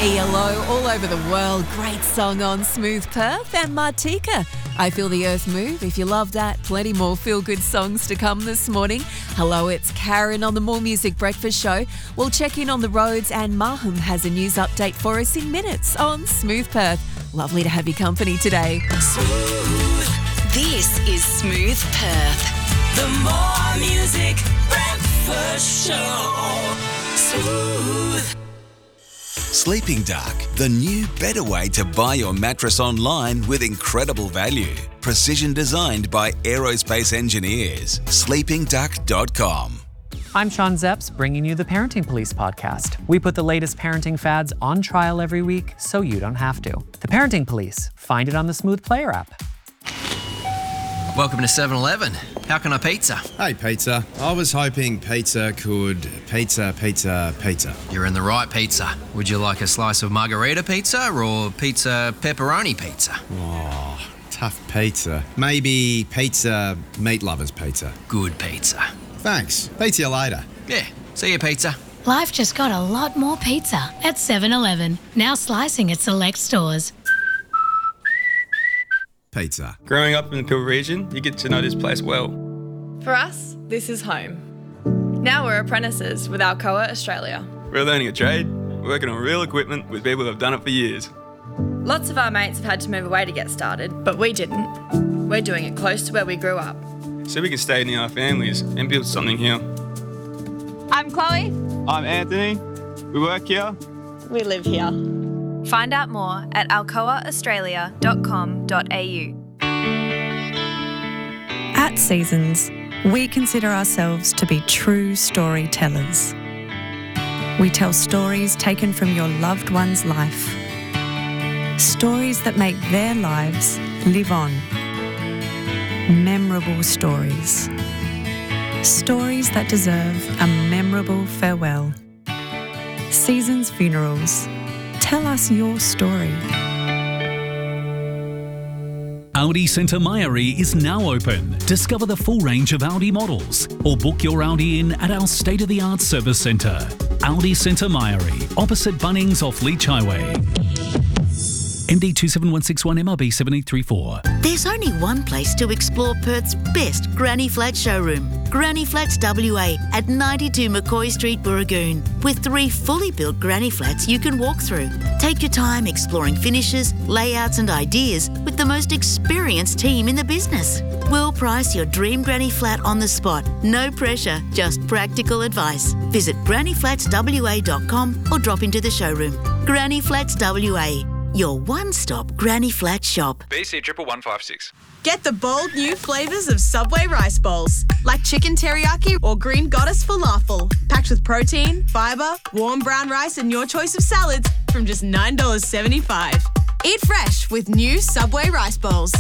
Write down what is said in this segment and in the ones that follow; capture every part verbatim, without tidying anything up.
E L O all over the world. Great song on Smooth Perth and Martika. I Feel the Earth Move. If you love that, plenty more feel-good songs to come this morning. Hello, it's Karen on the More Music Breakfast Show. We'll check in on the roads and Maham has a news update for us in minutes on Smooth Perth. Lovely to have your company today. Smooth. This is Smooth Perth. The More Music Breakfast Show. Smooth. Sleeping Dark, the new, better way to buy your mattress online with incredible value. Precision designed by aerospace engineers. sleeping duck dot com. I'm Sean Zepps, bringing you the Parenting Police podcast. We put the latest parenting fads on trial every week so you don't have to. The Parenting Police. Find it on the Smooth Player app. Welcome to seven eleven. How can I pizza? Hey, pizza. I was hoping pizza could pizza, pizza, pizza. You're in the right pizza. Would you like a slice of margarita pizza or pizza pepperoni pizza? Oh, tough pizza. Maybe pizza meat lovers pizza. Good pizza. Thanks. Pizza you later. Yeah, see you, pizza. Life just got a lot more pizza at seven eleven. Now slicing at select stores. Pizza. Growing up in the Pilbara region, you get to know this place well. For us, this is home. Now we're apprentices with Alcoa Australia. We're learning a trade, working on real equipment with people who have done it for years. Lots of our mates have had to move away to get started, but we didn't. We're doing it close to where we grew up. So we can stay near our families and build something here. I'm Chloe. I'm Anthony. We work here. We live here. Find out more at alcoa australia dot com dot a u. At Seasons, we consider ourselves to be true storytellers. We tell stories taken from your loved one's life. Stories that make their lives live on. Memorable stories. Stories that deserve a memorable farewell. Seasons Funerals. Tell us your story. Audi Centre Mairie is now open. Discover the full range of Audi models or book your Audi in at our state-of-the-art service centre. Audi Centre Mairie, opposite Bunnings off Leach Highway. M D two seven one six one M R B seven eight three four. There's only one place to explore Perth's best Granny Flat showroom. Granny Flats W A at ninety-two McCoy Street, Burragoon. With three fully built Granny Flats you can walk through. Take your time exploring finishes, layouts and ideas with the most experienced team in the business. We'll price your dream Granny Flat on the spot. No pressure, just practical advice. Visit granny flats w a dot com or drop into the showroom. Granny Flats W A. Your one-stop Granny Flat shop. B C one one one five six. Get the bold new flavours of Subway rice bowls, like chicken teriyaki or green goddess falafel, packed with protein, fibre, warm brown rice and your choice of salads from just nine dollars seventy-five. Eat fresh with new Subway rice bowls.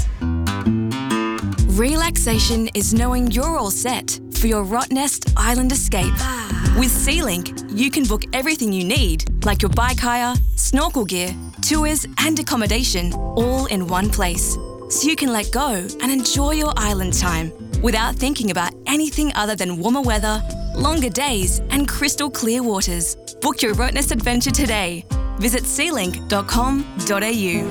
Relaxation is knowing you're all set for your Rottnest Island escape. With SeaLink, you can book everything you need, like your bike hire, snorkel gear, tours and accommodation, all in one place. So you can let go and enjoy your island time without thinking about anything other than warmer weather, longer days and crystal clear waters. Book your Rottnest adventure today. Visit sea link dot com dot a u.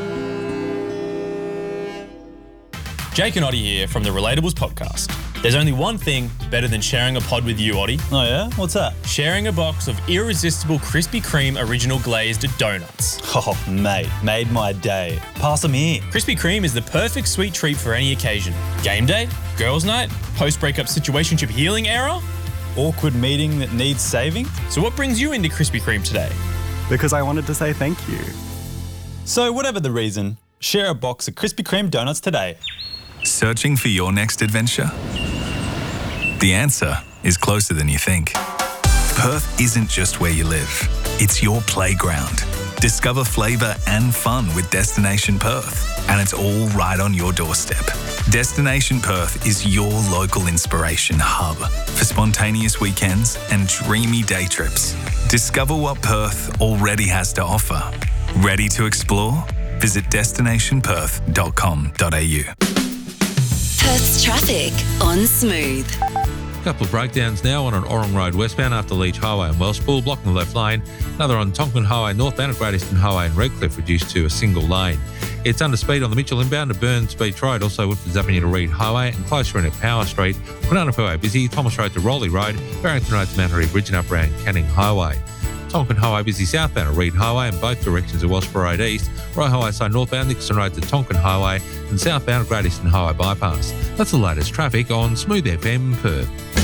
Jake and Oddie here from the Relatables podcast. There's only one thing better than sharing a pod with you, Oddie. Oh yeah? What's that? Sharing a box of irresistible Krispy Kreme original glazed donuts. Oh, mate, made my day. Pass them here. Krispy Kreme is the perfect sweet treat for any occasion. Game day, girls' night, post-breakup situationship healing era, awkward meeting that needs saving. So what brings you into Krispy Kreme today? Because I wanted to say thank you. So whatever the reason, share a box of Krispy Kreme donuts today. Searching for your next adventure? The answer is closer than you think. Perth isn't just where you live, it's your playground. Discover flavour and fun with Destination Perth, and it's all right on your doorstep. Destination Perth is your local inspiration hub for spontaneous weekends and dreamy day trips. Discover what Perth already has to offer. Ready to explore? Visit destination perth dot com dot a u. Perth's traffic on Smooth. Couple of breakdowns now on an Orong Road westbound after Leach Highway and Wellspool, blocking the left lane. Another on Tonkin Highway northbound at Great Eastern Highway and Redcliffe, reduced to a single lane. It's under speed on the Mitchell inbound to Burns Beach Road, also Woodford's Avenue to Reed Highway, and closer in at Power Street. Banana Highway busy, Thomas Road to Rowley Road, Barrington Road to Mount Harry Bridge and up around Canning Highway. Tonkin Highway busy southbound at Reed Highway in both directions of Wellsborough Road East, Roy Highway side northbound Nicholson Road to Tonkin Highway, and southbound at Great Eastern Highway bypass. That's the latest traffic on Smooth F M Perth.